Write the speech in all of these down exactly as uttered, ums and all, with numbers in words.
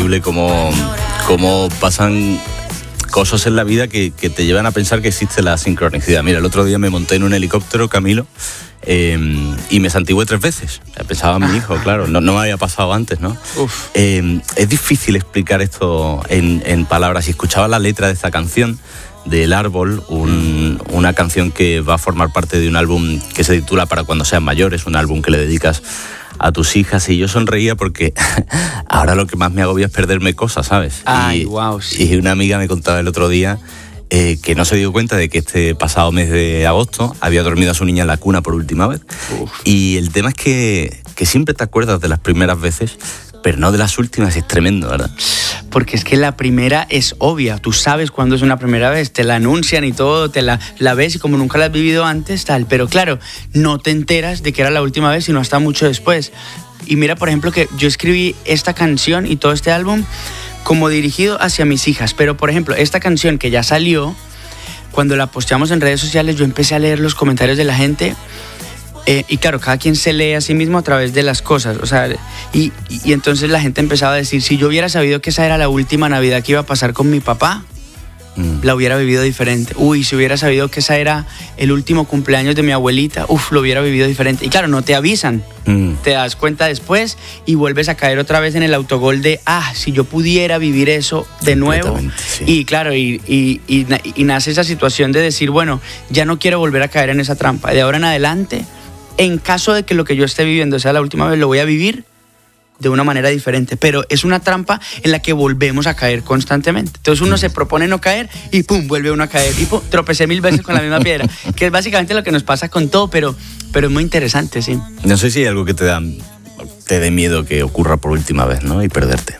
increíble cómo, cómo pasan cosas en la vida que, que te llevan a pensar que existe la sincronicidad. Mira, el otro día me monté en un helicóptero, Camilo, eh, y me santigué tres veces. Pensaba en mi hijo, claro, no, no me había pasado antes, ¿no? Uf. Eh, es difícil explicar esto en, en palabras. Si escuchabas la letra de esta canción, del Árbol, un, una canción que va a formar parte de un álbum que se titula Para cuando sean mayores, un álbum que le dedicas a tus hijas, y yo sonreía porque ahora lo que más me agobia es perderme cosas, ¿sabes? Ay, y, wow, sí. Y una amiga me contaba el otro día eh, que no se dio cuenta de que este pasado mes de agosto había dormido a su niña en la cuna por última vez. Uf. Y el tema es que, que siempre te acuerdas de las primeras veces, pero no de las últimas. Es tremendo, ¿verdad? Porque es que la primera es obvia, tú sabes cuándo es una primera vez, te la anuncian y todo, te la, la ves y como nunca la has vivido antes, tal, pero claro, no te enteras de que era la última vez sino hasta mucho después. Y mira, por ejemplo, que yo escribí esta canción y todo este álbum como dirigido hacia mis hijas, pero por ejemplo, esta canción que ya salió, cuando la posteamos en redes sociales, yo empecé a leer los comentarios de la gente. Eh, y claro, cada quien se lee a sí mismo a través de las cosas, o sea, y, y entonces la gente empezaba a decir, si yo hubiera sabido que esa era la última Navidad que iba a pasar con mi papá, mm. la hubiera vivido diferente. Uy, si hubiera sabido que esa era el último cumpleaños de mi abuelita, uf, lo hubiera vivido diferente. Y claro, no te avisan, mm. te das cuenta después y vuelves a caer otra vez en el autogol de, ah, si yo pudiera vivir eso de nuevo. Sí. Y claro, y, y, y, y nace esa situación de decir, bueno, ya no quiero volver a caer en esa trampa. De ahora en adelante, en caso de que lo que yo esté viviendo sea la última vez, lo voy a vivir de una manera diferente. Pero es una trampa en la que volvemos a caer constantemente. Entonces uno se propone no caer y pum, vuelve uno a caer. Y pum, tropecé mil veces con la misma piedra. Que es básicamente lo que nos pasa con todo, pero, pero es muy interesante, sí. No sé si hay algo que te da, te dé miedo que ocurra por última vez, ¿no? Y perderte.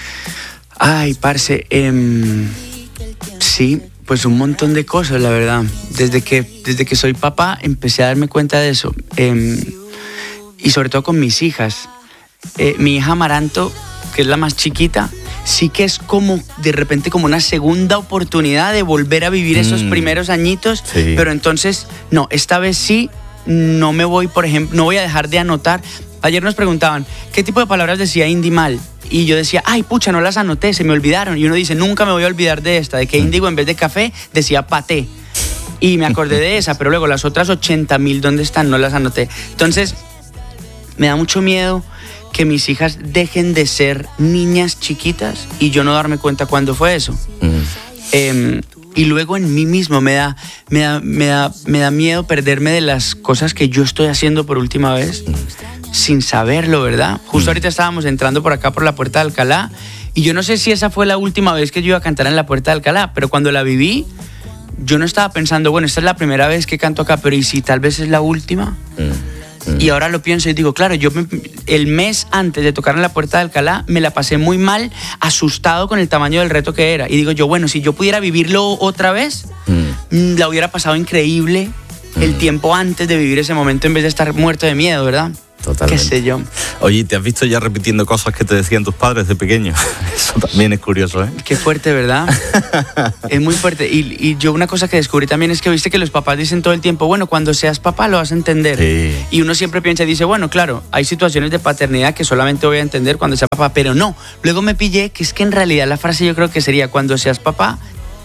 Ay, parce, eh, sí. Pues un montón de cosas, la verdad. Desde que, desde que soy papá empecé a darme cuenta de eso. Eh, y sobre todo con mis hijas. Eh, mi hija Amaranto, que es la más chiquita, sí que es como de repente como una segunda oportunidad de volver a vivir esos mm. primeros añitos. Sí. Pero entonces, no, esta vez sí, no me voy, por ejemplo, no voy a dejar de anotar. Ayer nos preguntaban, ¿qué tipo de palabras decía Indy mal? Y yo decía, ay, pucha, no las anoté, se me olvidaron. Y uno dice, nunca me voy a olvidar de esta, de que índigo en vez de café decía paté. Y me acordé de esa, pero luego las otras ochenta mil, ¿dónde están? No las anoté. Entonces, me da mucho miedo que mis hijas dejen de ser niñas chiquitas y yo no darme cuenta cuándo fue eso. Mm. Eh, y luego en mí mismo me da, me, da, me, da, me da miedo perderme de las cosas que yo estoy haciendo por última vez. Mm. Sin saberlo, ¿verdad? Justo ahorita estábamos entrando por acá por la Puerta de Alcalá y yo no sé si esa fue la última vez que yo iba a cantar en la Puerta de Alcalá, pero cuando la viví, yo no estaba pensando, bueno, esta es la primera vez que canto acá, pero ¿y si tal vez es la última? Mm, mm. Y ahora lo pienso y digo, claro, yo me, el mes antes de tocar en la Puerta de Alcalá me la pasé muy mal, asustado con el tamaño del reto que era. Y digo yo, bueno, si yo pudiera vivirlo otra vez, mm. la hubiera pasado increíble mm. el tiempo antes de vivir ese momento en vez de estar muerto de miedo, ¿verdad? Totalmente. ¿Qué sé yo? Oye, ¿te has visto ya repitiendo cosas que te decían tus padres de pequeño? Eso también es curioso, ¿eh? Qué fuerte, ¿verdad? Es muy fuerte. Y, y yo una cosa que descubrí también es que viste que los papás dicen todo el tiempo, bueno, cuando seas papá lo vas a entender. Sí. Y uno siempre piensa y dice, bueno, claro, hay situaciones de paternidad que solamente voy a entender cuando sea papá, pero no. Luego me pillé que es que en realidad la frase yo creo que sería, cuando seas papá,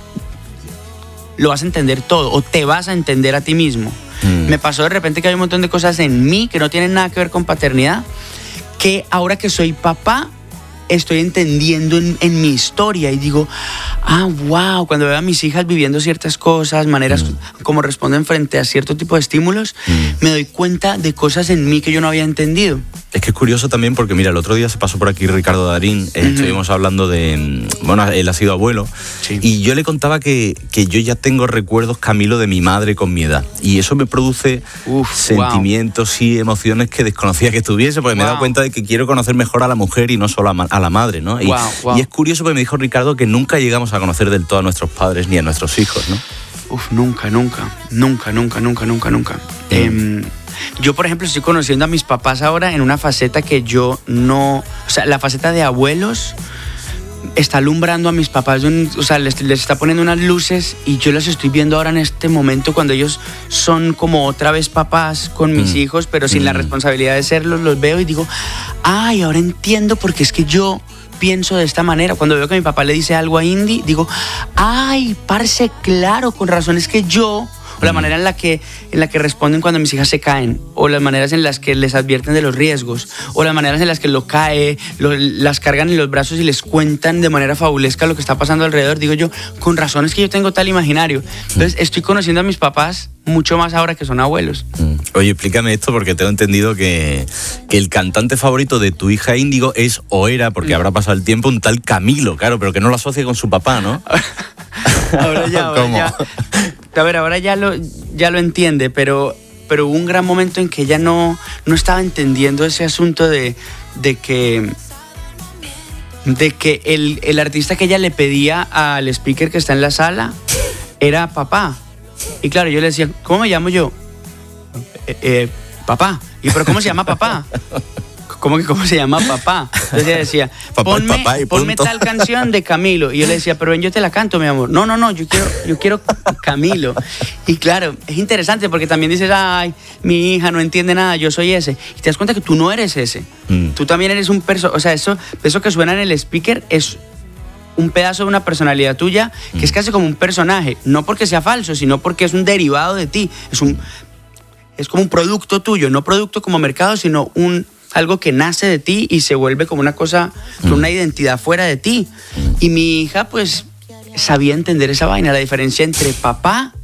lo vas a entender todo o te vas a entender a ti mismo. Mm. Me pasó de repente que hay un montón de cosas en mí que no tienen nada que ver con paternidad, que ahora que soy papá estoy entendiendo en, en mi historia y digo, ah, wow, cuando veo a mis hijas viviendo ciertas cosas, maneras mm. como responden frente a cierto tipo de estímulos, mm. me doy cuenta de cosas en mí que yo no había entendido. Es que es curioso también porque, mira, el otro día se pasó por aquí Ricardo Darín, eh, uh-huh. estuvimos hablando de, bueno, él ha sido abuelo, sí. y yo le contaba que, que yo ya tengo recuerdos, Camilo, de mi madre con mi edad, y eso me produce Uf, sentimientos wow. y emociones que desconocía que tuviese, porque wow. me he dado cuenta de que quiero conocer mejor a la mujer y no solo a, a la madre, ¿no? Y, wow, wow. y es curioso porque me dijo Ricardo que nunca llegamos a conocer del todo a nuestros padres ni a nuestros hijos, ¿no? Uf, nunca, nunca, nunca, nunca, nunca, nunca, nunca. Mm. Eh, Yo, por ejemplo, estoy conociendo a mis papás ahora en una faceta que yo no... O sea, la faceta de abuelos está alumbrando a mis papás, un, o sea, les, les está poniendo unas luces y yo las estoy viendo ahora en este momento cuando ellos son como otra vez papás con mis mm. hijos, pero sin mm. la responsabilidad de serlos, los veo y digo, ay, ahora entiendo porque es que yo pienso de esta manera. Cuando veo que mi papá le dice algo a Indy, digo, ay, parce, claro, con razón es que yo... O la manera en la que en la que responden cuando mis hijas se caen, o las maneras en las que les advierten de los riesgos, o las maneras en las que lo cae, lo, las cargan en los brazos y les cuentan de manera fabulesca lo que está pasando alrededor. Digo yo, con razón es que yo tengo tal imaginario. Entonces estoy conociendo a mis papás mucho más ahora que son abuelos. Oye, explícame esto porque tengo entendido que, que el cantante favorito de tu hija Índigo es o era, porque habrá pasado el tiempo, un tal Camilo, claro, pero que no lo asocia con su papá, ¿no? Ahora ya, ahora ¿Cómo? ya. A ver, ahora ya lo, ya lo entiende, pero, pero hubo un gran momento en que ella no, no estaba entendiendo ese asunto de, de que, de que el, el artista que ella le pedía al speaker que está en la sala era papá. Y claro, yo le decía, ¿cómo me llamo yo? Eh, eh, papá. ¿Y pero cómo se llama papá? ¿Cómo que cómo se llama papá? Entonces ella decía, ponme, papá ponme tal canción de Camilo. Y yo le decía, pero ven, yo te la canto, mi amor. No, no, no, yo quiero, yo quiero Camilo. Y claro, es interesante porque también dices, ay, mi hija no entiende nada, yo soy ese. Y te das cuenta que tú no eres ese. Mm. Tú también eres un personaje. O sea, eso, eso que suena en el speaker es un pedazo de una personalidad tuya que mm. es casi como un personaje. No porque sea falso, sino porque es un derivado de ti. Es, un, es como un producto tuyo, no producto como mercado, sino un... algo que nace de ti y se vuelve como una cosa, como una identidad fuera de ti. Y mi hija, pues, sabía entender esa vaina, la diferencia entre papá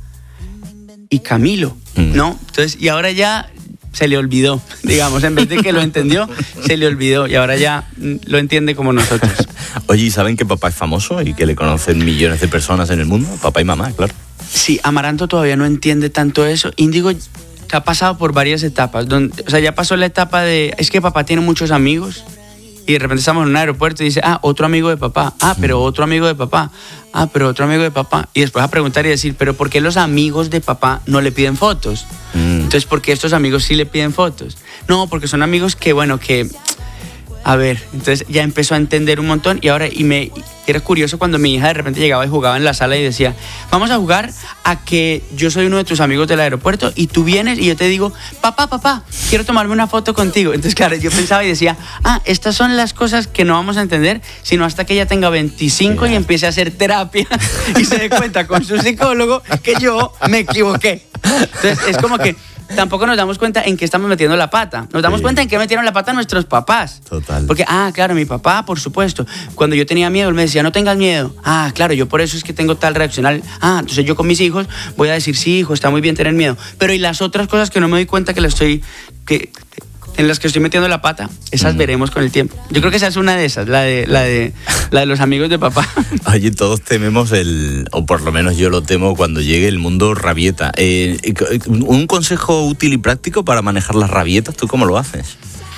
y Camilo, ¿no? Entonces, y ahora ya se le olvidó, digamos, en vez de que lo entendió, se le olvidó y ahora ya lo entiende como nosotros. Oye, ¿y saben que papá es famoso y que le conocen millones de personas en el mundo? Papá y mamá, claro. Sí, Amaranto todavía no entiende tanto eso. Índigo ha pasado por varias etapas, donde, o sea, ya pasó la etapa de, es que papá tiene muchos amigos y de repente estamos en un aeropuerto y dice, ah, otro amigo de papá, ah, pero otro amigo de papá, ah, pero otro amigo de papá, y después a preguntar y decir, pero ¿por qué los amigos de papá no le piden fotos? Mm. Entonces, ¿por qué estos amigos sí le piden fotos? No, porque son amigos que, bueno, que... A ver, entonces ya empezó a entender un montón y ahora, y me y era curioso cuando mi hija de repente llegaba y jugaba en la sala y decía, vamos a jugar a que yo soy uno de tus amigos del aeropuerto y tú vienes y yo te digo, papá, papá, quiero tomarme una foto contigo. Entonces, claro, yo pensaba y decía, ah, estas son las cosas que no vamos a entender, sino hasta que ella tenga veinticinco yeah. y empiece a hacer terapia y se dé cuenta con su psicólogo que yo me equivoqué. Entonces, es como que tampoco nos damos cuenta en qué estamos metiendo la pata. Nos damos sí. cuenta en qué metieron la pata nuestros papás. Total. Porque, ah, claro, mi papá, por supuesto. Cuando yo tenía miedo, él me decía, no tengas miedo. Ah, claro, yo por eso es que tengo tal reaccional. Ah, entonces yo con mis hijos voy a decir, sí, hijo, está muy bien tener miedo. Pero y las otras cosas que no me doy cuenta que las estoy... que en las que estoy metiendo la pata, esas mm. veremos con el tiempo. Yo creo que esa es una de esas, la de, la de, la de los amigos de papá. Oye, todos tememos el, o por lo menos yo lo temo, cuando llegue el mundo rabieta. Eh, ¿Un consejo útil y práctico para manejar las rabietas? ¿Tú cómo lo haces?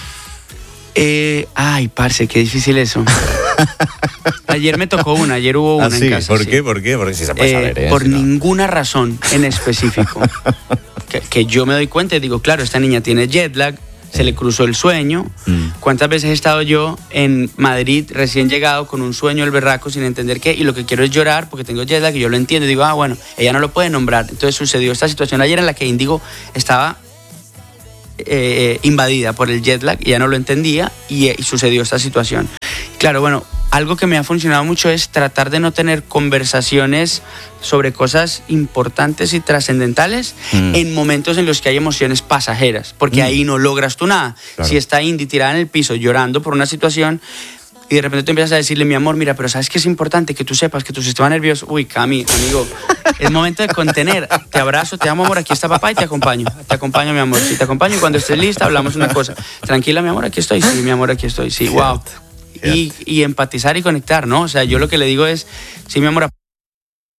Eh, ay, parce, qué difícil eso. Ayer me tocó una, ayer hubo una ¿Ah, sí? en casa. ¿Por sí. qué? ¿Por qué? Porque si se puede eh, saber, ¿eh? Por si no. ninguna razón en específico. que, que yo me doy cuenta y digo, claro, esta niña tiene jet lag, se le cruzó el sueño. Mm. ¿Cuántas veces he estado yo en Madrid recién llegado con un sueño el berraco sin entender qué? Y lo que quiero es llorar porque tengo jet lag y yo lo entiendo. Y digo, ah, bueno, ella no lo puede nombrar. Entonces sucedió esta situación ayer en la que Índigo estaba eh, invadida por el jet lag y ya no lo entendía y, y sucedió esta situación. Claro, bueno, algo que me ha funcionado mucho es tratar de no tener conversaciones sobre cosas importantes y trascendentales mm. en momentos en los que hay emociones pasajeras, porque mm. ahí no logras tú nada. Claro. Si está Indy tirada en el piso llorando por una situación y de repente tú empiezas a decirle, mi amor, mira, pero ¿sabes qué es importante? Que tú sepas que tu sistema nervioso... Uy, Cami, amigo, es momento de contener. Te abrazo, te amo, amor, aquí está papá y te acompaño. Te acompaño, mi amor. Sí, te acompaño y cuando estés lista hablamos una cosa. Tranquila, mi amor, aquí estoy. Sí, mi amor, aquí estoy. Sí, wow. Y, y empatizar y conectar, ¿no? O sea, yo lo que le digo es, sí, mi amor,